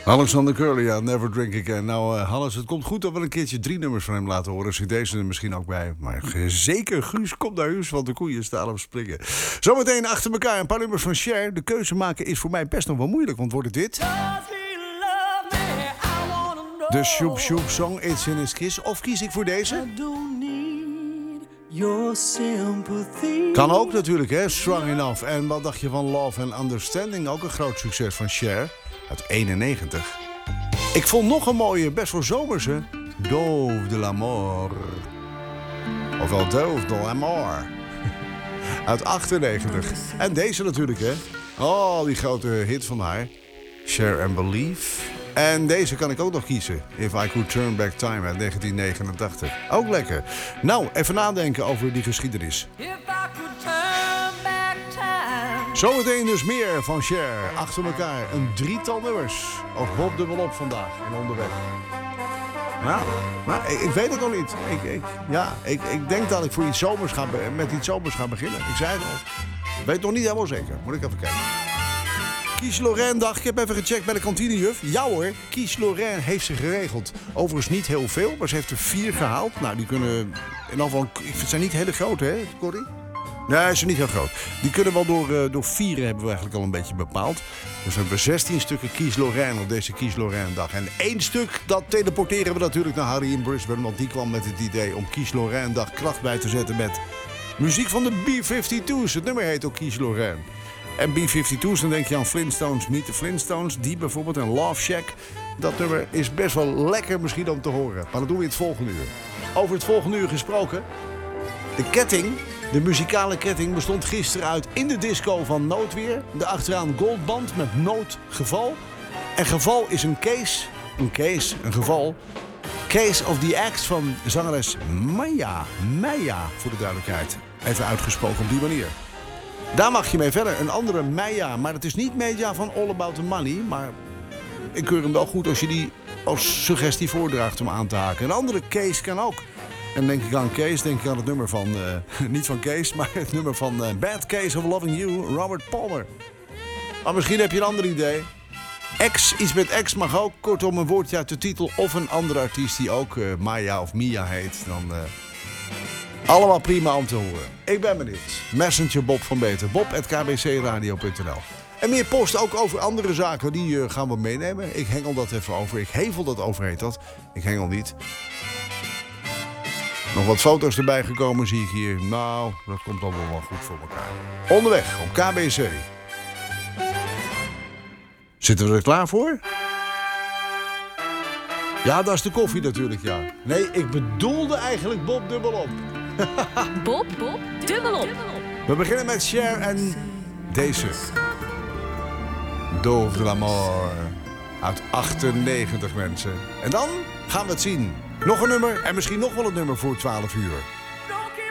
Alexander Curly, ja, Never Drink Again. Nou, Hannes, het komt goed dat we een keertje 3 nummers van hem laten horen. Zit deze er misschien ook bij. Maar zeker, Guus, kom naar huis, want de koeien staan op springen. Zometeen achter elkaar een paar nummers van Cher. De keuze maken is voor mij best nog wel moeilijk, want wordt het dit? De Shoop Shoop Song, It's in His Kiss. Of kies ik voor deze? Kan ook natuurlijk, hè? Strong Enough. En wat dacht je van Love and Understanding? Ook een groot succes van Cher. Uit 91. Ik vond nog een mooie, best wel zomerse. Dove de l'amour. Ofwel Dove de l'amour. Uit 98. En deze natuurlijk, hè. Oh, die grote hit van haar. Cher and Believe. En deze kan ik ook nog kiezen. If I Could Turn Back Time uit 1989. Ook lekker. Nou, even nadenken over die geschiedenis. Zometeen dus meer van Cher. Achter elkaar een 3-tal nummers. Of Bob dubbelop vandaag in Onderweg. Ja, maar ik weet het nog niet. Ik denk dat ik voor met iets zomers ga beginnen. Ik zei het al. Ik weet het nog niet helemaal zeker. Moet ik even kijken. Kies Lorraine dag. Ik heb even gecheckt bij de kantinejuf. Ja hoor, Kies Lorraine heeft ze geregeld. Overigens niet heel veel, maar ze heeft er 4 gehaald. Nou, die kunnen in ieder geval... Het zijn niet hele grote, hè, Corrie? Nee, ze zijn niet heel groot. Die kunnen wel door 4 hebben we eigenlijk al een beetje bepaald. Dus we hebben 16 stukken Kies Lorraine op deze Kies Lorraine dag. En 1 stuk, dat teleporteren we natuurlijk naar Harry in Brisbane. Want die kwam met het idee om Kies Lorraine dag kracht bij te zetten met muziek van de B-52's. Het nummer heet ook Kies Lorraine. En B-52's, dan denk je aan Flintstones, Meet the Flintstones. Die bijvoorbeeld, en Love Shack. Dat nummer is best wel lekker misschien om te horen. Maar dat doen we in het volgende uur. Over het volgende uur gesproken. De ketting, de muzikale ketting, bestond gisteren uit in de disco van Noodweer. Daarachteraan Goldband met Noodgeval. En geval is een case. Een geval. Case of the Axe van zangeres Maya, voor de duidelijkheid. Even uitgesproken op die manier. Daar mag je mee verder. Een andere Maya. Maar het is niet Maya van All About the Money. Maar ik keur hem wel goed als je die als suggestie voordraagt om aan te haken. Een andere Case kan ook. En denk ik aan Case, denk ik aan het nummer van... niet van Case, maar het nummer van Bad Case of Loving You, Robert Palmer. Maar misschien heb je een ander idee. X, iets met X mag ook. Kortom, een woordje uit de titel. Of een andere artiest die ook Maya of Mia heet. Dan... allemaal prima om te horen. Ik ben benieuwd. Messenger Bob van Beter. Bob@kbcradio.nl. En meer post ook over andere zaken. Die gaan we meenemen. Ik hengel dat even over. Ik hevel dat over, heet dat. Ik hengel niet. Nog wat foto's erbij gekomen, zie ik hier. Nou, dat komt allemaal wel goed voor elkaar. Onderweg op KBC. Zitten we er klaar voor? Ja, dat is de koffie natuurlijk, ja. Nee, ik bedoelde eigenlijk Bob dubbelop. Bob dubbelop. We beginnen met Cher en deze. Dove de l'amour. Uit 98 mensen. En dan gaan we het zien. Nog een nummer en misschien nog wel een nummer voor 12 uur.